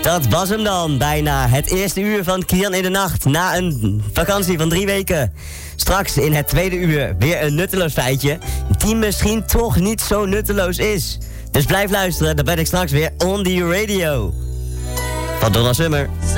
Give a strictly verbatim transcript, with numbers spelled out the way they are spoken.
Dat was hem dan, bijna. Het eerste uur van Kian in de Nacht. Na een vakantie van drie weken. Straks in het tweede uur weer een nutteloos feitje. Die misschien toch niet zo nutteloos is. Dus blijf luisteren, dan ben ik straks weer on the radio. Van Donna Summer.